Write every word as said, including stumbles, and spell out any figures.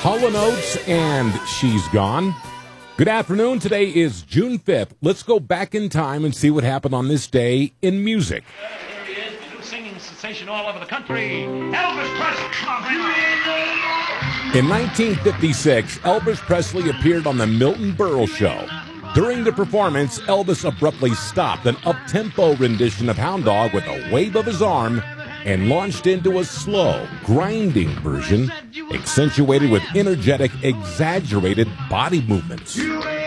Hall and Oates and She's Gone. Good afternoon. Today is June fifth. Let's go back in time and see what happened on this day in music. Uh, there he is, the new singing sensation all over the country, Elvis Presley. Come on, bring him on. In nineteen fifty-six, Elvis Presley appeared on the Milton Berle Show. During the performance, Elvis abruptly stopped an up-tempo rendition of Hound Dog with a wave of his arm and launched into a slow, grinding version, accentuated with energetic, exaggerated body movements.